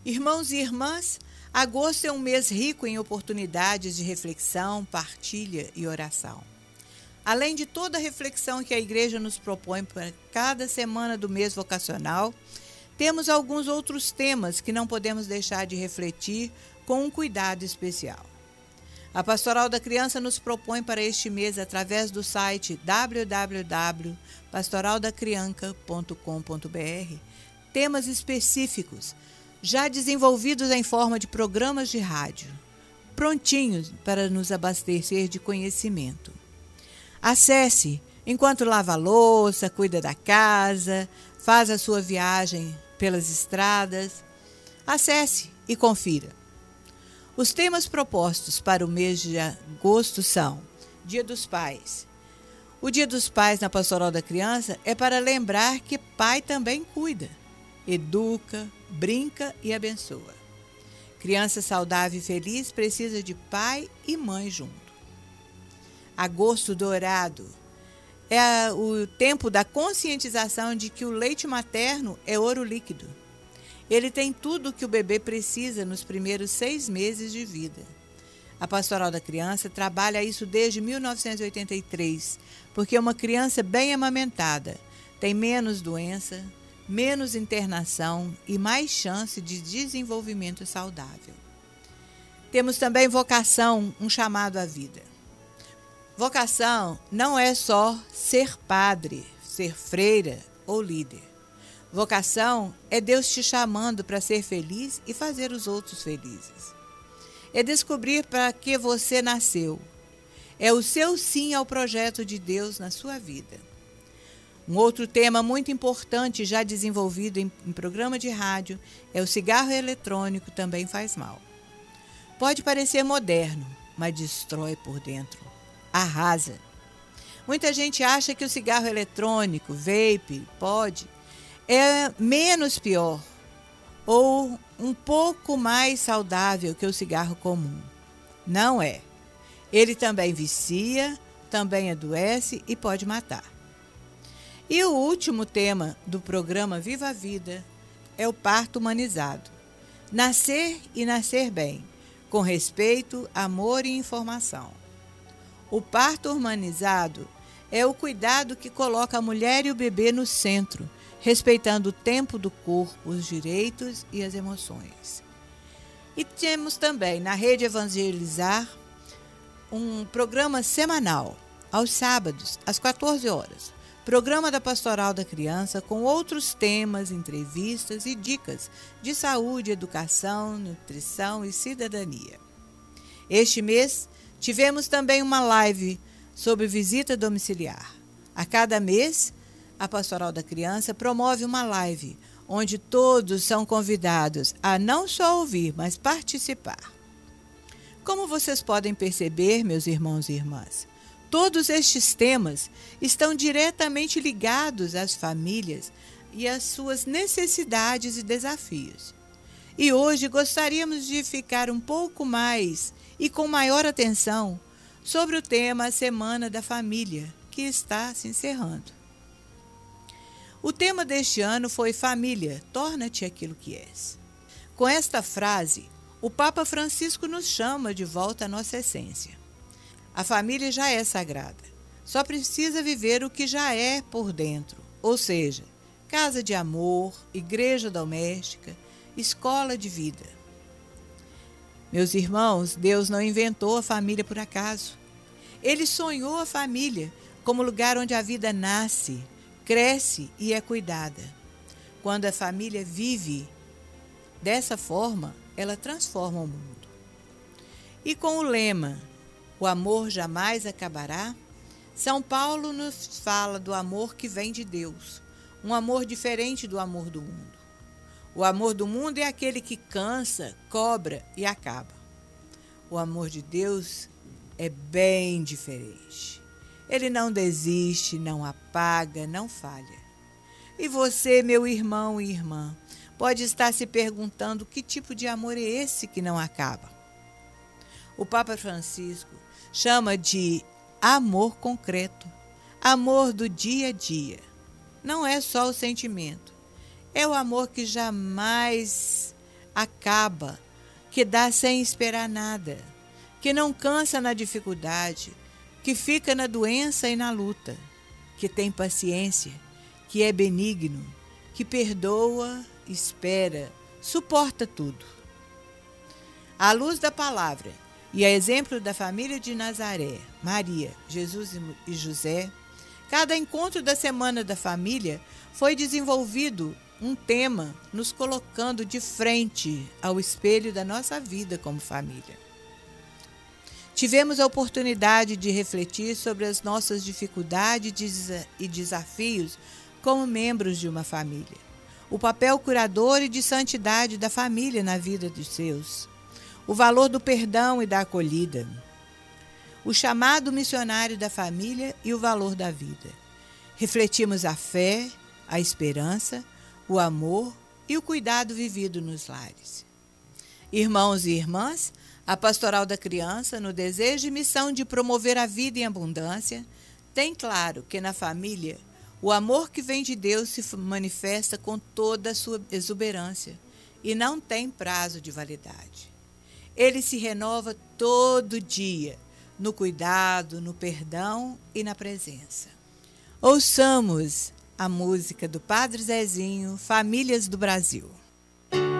Irmãos e irmãs, agosto é um mês rico em oportunidades de reflexão, partilha e oração. Além de toda a reflexão que a Igreja nos propõe para cada semana do mês vocacional, temos alguns outros temas que não podemos deixar de refletir com um cuidado especial. A Pastoral da Criança nos propõe para este mês, através do site www.pastoraldacrianca.com.br, temas específicos, já desenvolvidos em forma de programas de rádio, prontinhos para nos abastecer de conhecimento. Acesse enquanto lava a louça, cuida da casa, faz a sua viagem pelas estradas. Acesse e confira. Os temas propostos para o mês de agosto são Dia dos Pais. O Dia dos Pais na Pastoral da Criança é para lembrar que pai também cuida, educa, brinca e abençoa. Criança saudável e feliz precisa de pai e mãe junto. Agosto Dourado é o tempo da conscientização de que o leite materno é ouro líquido. Ele tem tudo o que o bebê precisa nos primeiros 6 meses de vida. A Pastoral da Criança trabalha isso desde 1983, porque uma criança bem amamentada tem menos doença, menos internação e mais chance de desenvolvimento saudável. Temos também vocação, um chamado à vida. Vocação não é só ser padre, ser freira ou líder. Vocação é Deus te chamando para ser feliz e fazer os outros felizes. É descobrir para que você nasceu. É o seu sim ao projeto de Deus na sua vida. Um outro tema muito importante, já desenvolvido em programa de rádio, é o cigarro eletrônico também faz mal. Pode parecer moderno, mas destrói por dentro. Arrasa. Muita gente acha que o cigarro eletrônico, vape, pod, é menos pior ou um pouco mais saudável que o cigarro comum. Não é. Ele também vicia, também adoece e pode matar. E o último tema do programa Viva a Vida é o parto humanizado. Nascer e nascer bem, com respeito, amor e informação. O parto humanizado é o cuidado que coloca a mulher e o bebê no centro, respeitando o tempo do corpo, os direitos e as emoções. E temos também na Rede Evangelizar um programa semanal, aos sábados, às 14 horas. Programa da Pastoral da Criança com outros temas, entrevistas e dicas de saúde, educação, nutrição e cidadania. Este mês tivemos também uma live sobre visita domiciliar. A cada mês, a Pastoral da Criança promove uma live, onde todos são convidados a não só ouvir, mas participar. Como vocês podem perceber, meus irmãos e irmãs, todos estes temas estão diretamente ligados às famílias e às suas necessidades e desafios. E hoje gostaríamos de ficar um pouco mais e com maior atenção sobre o tema Semana da Família, que está se encerrando. O tema deste ano foi Família, torna-te aquilo que és. Com esta frase, o Papa Francisco nos chama de volta à nossa essência. A família já é sagrada, só precisa viver o que já é por dentro, ou seja, casa de amor, igreja doméstica, escola de vida. Meus irmãos, Deus não inventou a família por acaso. Ele sonhou a família como lugar onde a vida nasce, cresce e é cuidada. Quando a família vive dessa forma, ela transforma o mundo. E com o lema "O amor jamais acabará", São Paulo nos fala do amor que vem de Deus, um amor diferente do amor do mundo. O amor do mundo é aquele que cansa, cobra e acaba. O amor de Deus é bem diferente. Ele não desiste, não apaga, não falha. E você, meu irmão e irmã, pode estar se perguntando que tipo de amor é esse que não acaba. O Papa Francisco chama de amor concreto, amor do dia a dia. Não é só o sentimento, é o amor que jamais acaba, que dá sem esperar nada, que não cansa na dificuldade, que fica na doença e na luta, que tem paciência, que é benigno, que perdoa, espera, suporta tudo. À luz da palavra e a exemplo da família de Nazaré, Maria, Jesus e José, cada encontro da Semana da Família foi desenvolvido um tema nos colocando de frente ao espelho da nossa vida como família. Tivemos a oportunidade de refletir sobre as nossas dificuldades e desafios como membros de uma família, o papel curador e de santidade da família na vida dos seus, o valor do perdão e da acolhida, o chamado missionário da família e o valor da vida. Refletimos a fé, a esperança, o amor e o cuidado vivido nos lares. Irmãos e irmãs, a Pastoral da Criança, no desejo e missão de promover a vida em abundância, tem claro que na família o amor que vem de Deus se manifesta com toda a sua exuberância e não tem prazo de validade. Ele se renova todo dia, no cuidado, no perdão e na presença. Ouçamos a música do Padre Zezinho, Famílias do Brasil.